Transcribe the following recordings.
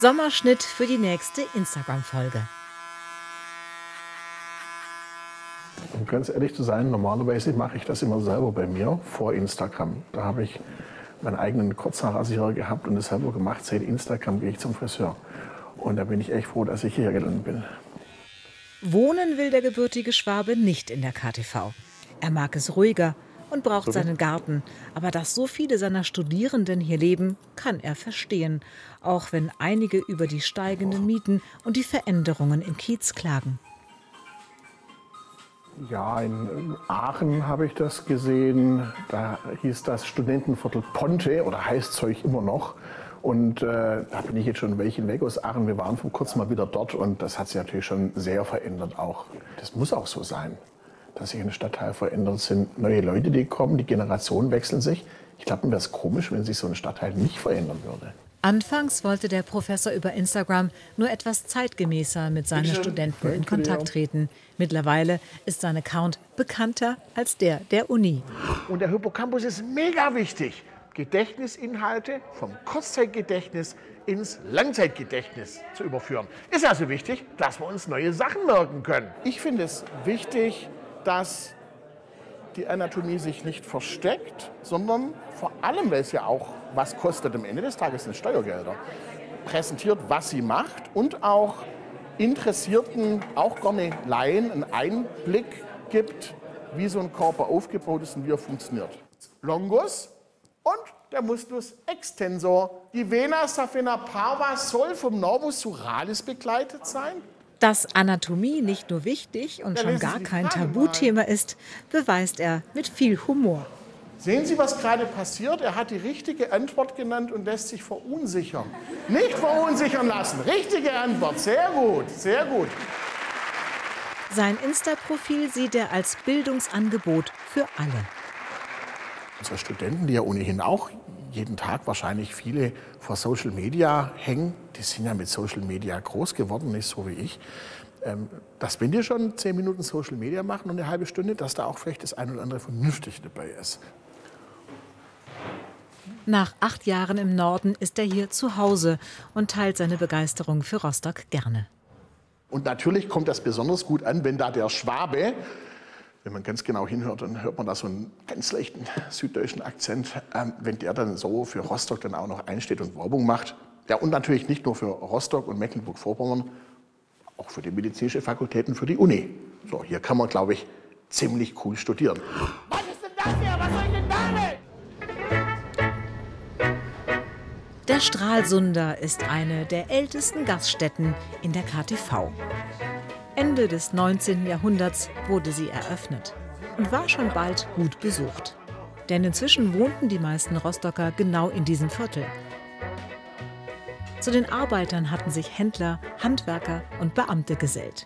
Sommerschnitt für die nächste Instagram-Folge. Um ganz ehrlich zu sein, normalerweise mache ich das immer selber bei mir vor Instagram. Da habe ich meinen eigenen Kurzhaarrasierer gehabt und das selber gemacht. Seit Instagram gehe ich zum Friseur. Und da bin ich echt froh, dass ich hier gelandet bin. Wohnen will der gebürtige Schwabe nicht in der KTV. Er mag es ruhiger und braucht seinen Garten. Aber dass so viele seiner Studierenden hier leben, kann er verstehen. Auch wenn einige über die steigenden Mieten und die Veränderungen im Kiez klagen. Ja, in Aachen habe ich das gesehen. Da hieß das Studentenviertel Ponte oder heißt Zeug immer noch. Und da bin ich jetzt schon ein Weilchen weg aus Aachen. Wir waren vor kurzem mal wieder dort und das hat sich natürlich schon sehr verändert auch. Das muss auch so sein, dass sich ein Stadtteil verändert. Es sind neue Leute, die kommen, die Generationen wechseln sich. Ich glaube, mir wäre es komisch, wenn sich so ein Stadtteil nicht verändern würde. Anfangs wollte der Professor über Instagram nur etwas zeitgemäßer mit seinen Studenten in Kontakt treten. Mittlerweile ist sein Account bekannter als der der Uni. Und der Hippocampus ist mega wichtig. Gedächtnisinhalte vom Kurzzeitgedächtnis ins Langzeitgedächtnis zu überführen. Ist also wichtig, dass wir uns neue Sachen merken können. Ich finde es wichtig, dass die Anatomie sich nicht versteckt, sondern vor allem, weil es ja auch was kostet am Ende des Tages, sind Steuergelder, präsentiert, was sie macht und auch Interessierten, auch gerne Laien, einen Einblick gibt, wie so ein Körper aufgebaut ist und wie er funktioniert. Longus und der Musculus extensor. Die Vena saphena parva soll vom Nervus suralis begleitet sein. Dass Anatomie nicht nur wichtig und schon gar kein Tabuthema ist, beweist er mit viel Humor. Sehen Sie, was gerade passiert? Er hat die richtige Antwort genannt und lässt sich verunsichern. Nicht verunsichern lassen. Richtige Antwort. Sehr gut, sehr gut. Sein Insta-Profil sieht er als Bildungsangebot für alle. Unsere Studenten, die ja ohnehin auch jeden Tag wahrscheinlich viele vor Social Media hängen, die sind ja mit Social Media groß geworden, nicht so wie ich. Dass wenn die schon 10 Minuten Social Media machen und eine halbe Stunde, dass da auch vielleicht das ein oder andere vernünftig dabei ist. Nach 8 Jahren im Norden ist er hier zu Hause und teilt seine Begeisterung für Rostock gerne. Und natürlich kommt das besonders gut an, wenn da der Schwabe, wenn man ganz genau hinhört, dann hört man da so einen ganz leichten süddeutschen Akzent, wenn der dann so für Rostock dann auch noch einsteht und Werbung macht. Ja, und natürlich nicht nur für Rostock und Mecklenburg-Vorpommern, auch für die medizinische Fakultäten, für die Uni. So, hier kann man, glaube ich, ziemlich cool studieren. Was ist denn das hier? Was soll ich denn damit? Der Stralsunder ist eine der ältesten Gaststätten in der KTV. Ende des 19. Jahrhunderts wurde sie eröffnet und war schon bald gut besucht. Denn inzwischen wohnten die meisten Rostocker genau in diesem Viertel. Zu den Arbeitern hatten sich Händler, Handwerker und Beamte gesellt.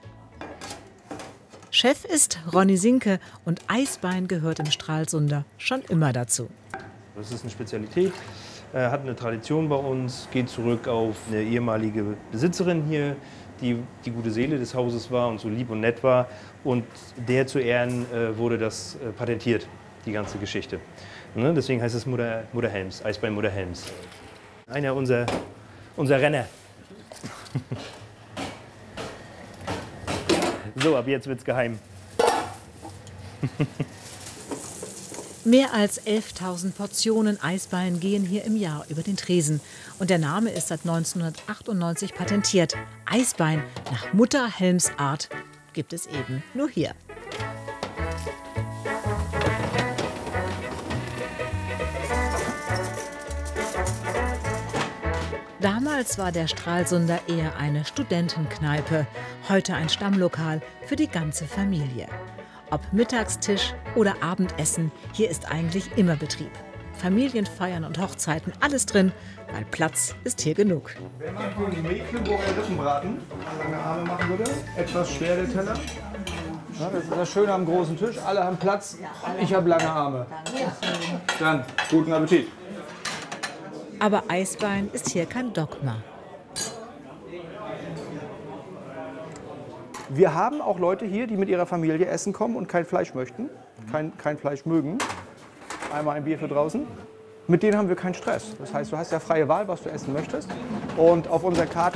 Chef ist Ronny Sinke und Eisbein gehört im Stralsunder schon immer dazu. Das ist eine Spezialität, hat eine Tradition bei uns, geht zurück auf eine ehemalige Besitzerin hier, die die gute Seele des Hauses war und so lieb und nett war. Und der zu Ehren wurde das patentiert, die ganze Geschichte. Ne? Deswegen heißt es Mutter Helms, Eisbein Mutter Helms. Einer unser Renner. So, ab jetzt wird's geheim. Mehr als 11.000 Portionen Eisbein gehen hier im Jahr über den Tresen. Und der Name ist seit 1998 patentiert. Eisbein nach Mutter Helms Art gibt es eben nur hier. Damals war der Stralsunder eher eine Studentenkneipe, heute ein Stammlokal für die ganze Familie. Ob Mittagstisch oder Abendessen, hier ist eigentlich immer Betrieb. Familienfeiern und Hochzeiten, alles drin, weil Platz ist hier genug. Wer mag hier einen Mecklenburger Rippenbraten? Lange Arme machen würde. Etwas schwer der Teller. Ja, das ist das Schöne am großen Tisch. Alle haben Platz. Ich habe lange Arme. Dann guten Appetit. Aber Eisbein ist hier kein Dogma. Wir haben auch Leute hier, die mit ihrer Familie essen kommen und kein Fleisch möchten, kein Fleisch mögen. Einmal ein Bier für draußen. Mit denen haben wir keinen Stress. Das heißt, du hast ja freie Wahl, was du essen möchtest. Und auf unserer Karte